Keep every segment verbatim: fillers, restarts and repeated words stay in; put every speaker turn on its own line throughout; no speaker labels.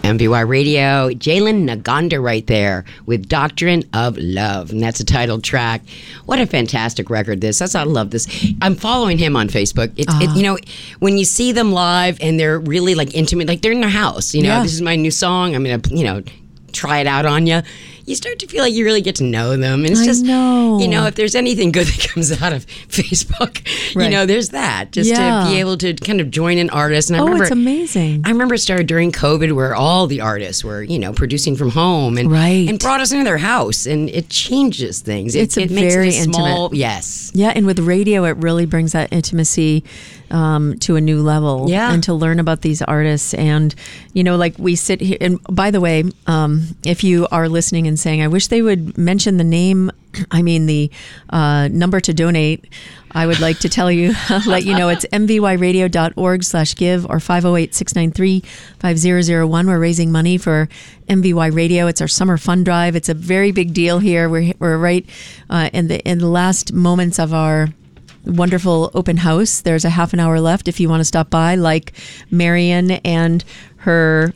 M V Y Radio, Jalen Naganda right there with Doctrine of Love. And that's a title track. What a fantastic record this. That's, I love this. I'm following him on Facebook. It's, uh-huh. it, you know, when you see them live and they're really like intimate, like they're in their house, you know, yeah. this is my new song. I'm going to, you know, try it out on you. You start to feel like you really get to know them. And it's
I
just,
know.
you know, if there's anything good that comes out of Facebook, right. you know, there's that. Just
yeah.
to be able to kind of join an artist. And I
oh,
remember,
it's amazing.
I remember it started during COVID where all the artists were, you know, producing from home and
right.
and brought us into their house. And it changes things.
It's
it,
a
it makes
very
it a small,
intimate.
Yes.
Yeah, and with radio, it really brings that intimacy um, to a new level.
Yeah.
And to learn about these artists. And, you know, like we sit here, and by the way, um, if you are listening and saying, I wish they would mention the name, I mean the uh, number to donate, I would like to tell you, let you know it's mvyradio.org slash give or five oh eight, six nine three, five oh oh one. We're raising money for M V Y Radio. It's our summer fund drive. It's a very big deal here. We're we're right uh, in the in the last moments of our wonderful open house. There's a half an hour left if you want to stop by, like Marion and her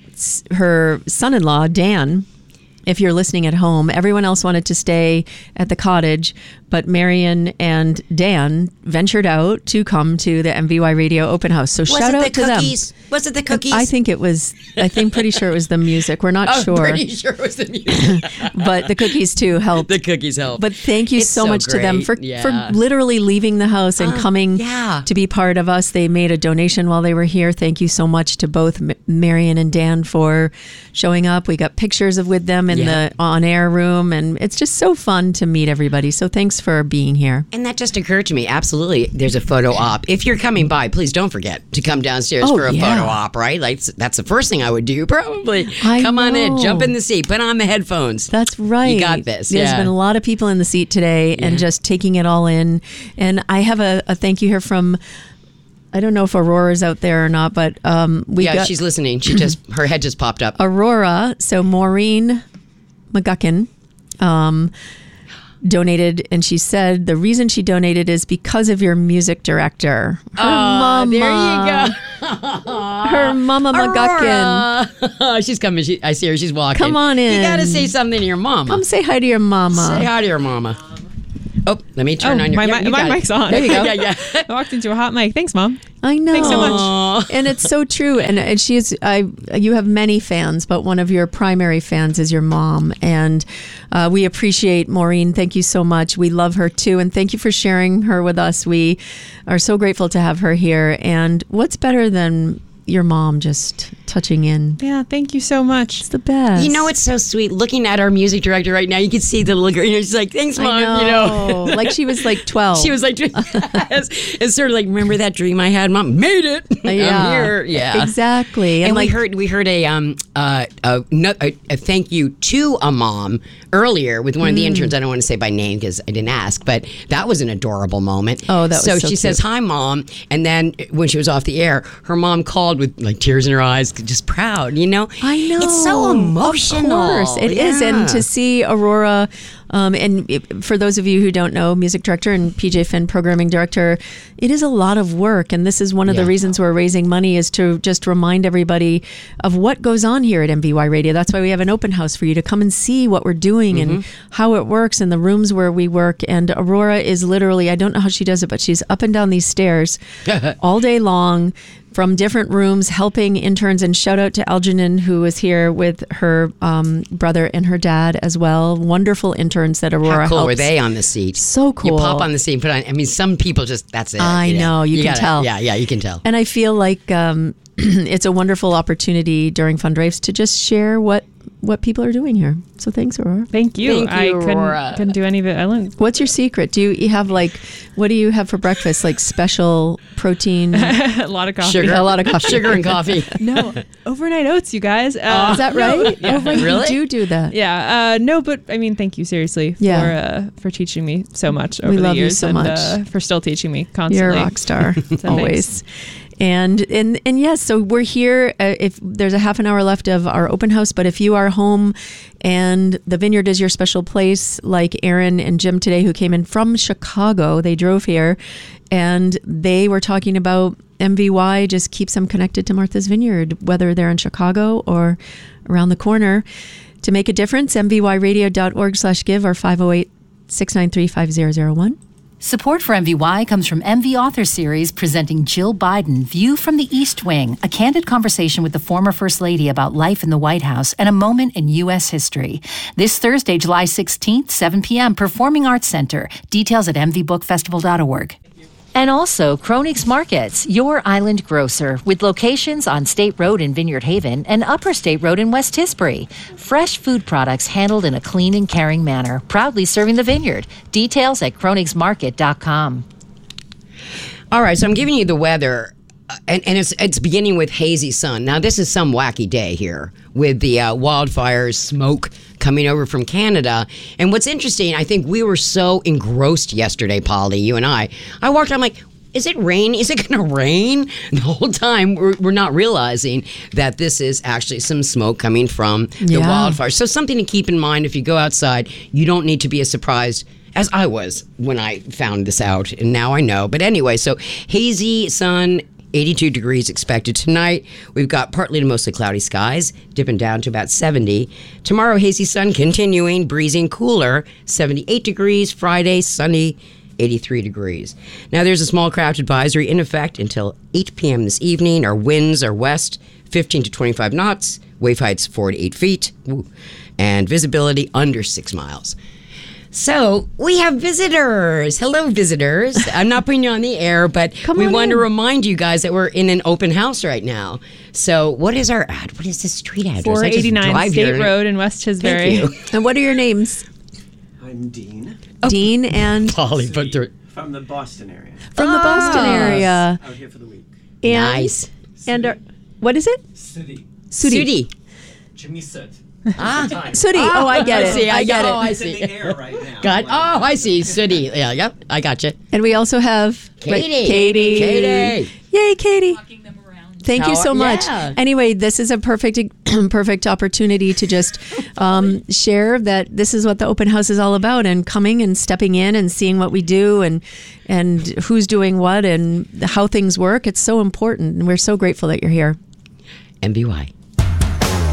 her son-in-law, Dan. If you're listening at home, everyone else wanted to stay at the cottage, but Marion and Dan ventured out to come to the M V Y Radio open house. So
Was
shout
it
out
the
to
cookies?
them.
Was it the cookies?
I think it was, I think pretty sure it was the music. We're not
I'm
sure.
pretty sure it was the music.
But the cookies too helped.
The cookies helped.
But thank you
It's
so,
so
much to them
great.
for,
Yeah.
for literally leaving the house and
Uh,
coming
yeah.
to be part of us. They made a donation while they were here. Thank you so much to both M- Marion and Dan for showing up. We got pictures of with them in
Yeah.
the on-air room, and it's just so fun to meet everybody. So thanks for being here.
And that just occurred to me. Absolutely. There's a photo op. If you're coming by, please don't forget to come downstairs
Oh,
for a
yeah.
photo op, right? Like that's the first thing I would do, probably.
I
come on in,
know.
jump in the seat, put on the headphones.
That's right.
You got this.
There's
yeah.
been a lot of people in the seat today and
Yeah.
just taking it all in. And I have a, a thank you here from, I don't know if Aurora's out there or not, but um, we
yeah,
got
she's listening. She just her head just popped up.
Aurora. So Maureen McGuckin um, donated, and she said the reason she donated is because of your music director. Her
Oh,
mama.
there you go.
Her mama McGuckin.
Aurora. She's coming. She, I see her. She's walking.
Come on in.
You got to say something to your mama.
Come say hi to your mama.
Say hi to your mama. Oh, let me turn
Oh,
on your
my,
yeah,
mi-
you
my
got it.
mic's on.
There you go. yeah, yeah.
I walked into a hot mic. Thanks, Mom.
I know.
Thanks so much.
Aw.
And it's so true. And, and she is, I, you have many fans, but one of your primary fans is your mom. And uh, we appreciate Maureen. Thank you so much. We love her too. And thank you for sharing her with us. We are so grateful to have her here. And what's better than your mom just touching in?
Yeah, thank you so much.
It's the best.
You know, it's so sweet. Looking at our music director right now, you can see the little girl. You know, she's like, thanks, Mom.
I know.
You know,
like she was like twelve.
she was like, it's, it's sort of like, remember that dream I had, Mom? Made it.
Yeah.
I'm here. Yeah.
Exactly.
And,
And,
we
like,
heard we heard a um uh a, no- a, a thank you to a mom earlier with one of the
Mm.
interns. I don't want to say by name because I didn't ask, but that was an adorable moment.
Oh, that was
so
so
she says,
cute.
"Hi, Mom," and then when she was off the air, her mom called with like tears in her eyes, just proud. You know,
I know.
it's so emotional.
Of course, it is.
Yeah.
And to see Aurora, um, and it, for those of you who don't know, music director and P J Finn programming director, it is a lot of work. And this is one of
Yeah.
the reasons we're raising money is to just remind everybody of what goes on here at M V Y Radio. That's why we have an open house for you to come and see what we're doing
Mm-hmm.
and how it works in the rooms where we work. And Aurora is literally, I don't know how she does it, but she's up and down these stairs all day long from different rooms helping interns. And shout out to Algernon, who was here with her um, brother and her dad as well. Wonderful interns that Aurora
How cool
helps.
were they on the seat?
So cool.
You pop on the seat, and put on. I mean, some people just that's it.
I
you
know, you can
gotta-
tell.
Yeah, yeah, you can tell.
And I feel like um, it's a wonderful opportunity during fundraise to just share what what people are doing here. So thanks, Aurora.
Thank you.
Thank you,
I couldn't,
Aurora.
couldn't do any of it. I learned
What's your secret? Do you, you have like, what do you have for breakfast? Like special protein?
a lot of coffee.
Sugar,
A lot of coffee.
sugar and coffee.
No, overnight oats, you guys. Uh,
Is that right?
Yeah.
Oh, right.
Really?
You do do that.
Yeah. Uh, no, but I mean, thank you seriously for
Yeah.
uh, for teaching me so much over
We
the
love you
years
so
and
much.
Uh, for still teaching me
You're
constantly.
a rock star,
So
always. And and and yes, so we're here. Uh, if there's a half an hour left of our open house, but if you are home and the Vineyard is your special place, like Aaron and Jim today, who came in from Chicago, they drove here. and they were talking about M V Y just keeps them connected to Martha's Vineyard, whether they're in Chicago or around the corner. To make a difference, m v y radio dot org slash give or five oh eight, six nine three, five oh oh one.
Support for M V Y comes from M V Author Series presenting Jill Biden, View from the East Wing, a candid conversation with the former First Lady about life in the White House and a moment in U S history. This Thursday, July sixteenth, seven p.m., Performing Arts Center. Details at m v book festival dot org. And also, Kronig's Markets, your island grocer, with locations on State Road in Vineyard Haven and Upper State Road in West Tisbury. Fresh food products handled in a clean and caring manner, proudly serving the vineyard. Details at kronigs market dot com.
All right, so I'm giving you the weather, uh, and, and it's it's beginning with hazy sun. Now, this is some wacky day here with the uh, wildfires, smoke coming over from Canada. And what's interesting, I think we were so engrossed yesterday, Polly, you and I. I walked, I'm like, is it rain? Is it going to rain? The whole time we're, we're not realizing that this is actually some smoke coming from the
Yeah.
wildfires. So something to keep in mind if you go outside. You don't need to be as surprised as I was when I found this out, and now I know. But anyway, so hazy sun, eighty-two degrees expected tonight. We've got partly to mostly cloudy skies, dipping down to about seventy. Tomorrow, hazy sun continuing, breezing cooler, seventy-eight degrees. Friday, sunny, eighty-three degrees. Now, there's a small craft advisory in effect until eight p.m. this evening. Our winds are west, fifteen to twenty-five knots, wave heights four to eight feet, Ooh. And visibility under six miles. So we have visitors. Hello, visitors. I'm not putting you on the air, but
Come
we
on
want
in.
to remind you guys that we're in an open house right now. So what is our ad? What is the street address?
four
I just
eighty-nine
drive
State
here.
Road in West Tisbury.
Thank you.
And what are your names?
I'm Dean
Dean and
Polly, but they're
from the Boston area.
from the Boston area.
Out here for the week.
And,
nice.
And our, what is it?
City.
Sudi.
Sudi.
Jimmy Soot.
Ah.
Sudi. Oh, I get it.
see,
I,
I
get
know,
it.
I
It's
see.
in the air right now.
Got, oh, I see. Sudi. Yeah, yep. I got you.
And we also have wait,
Katie.
Katie.
Katie.
Yay, Katie. Thank you
How-
so much.
yeah.
Anyway, this is a perfect perfect opportunity to just um, share that this is what the open house is all about, and coming and stepping in and seeing what we do and and who's doing what and how things work. It's so important, and we're so grateful that you're here.
M B Y.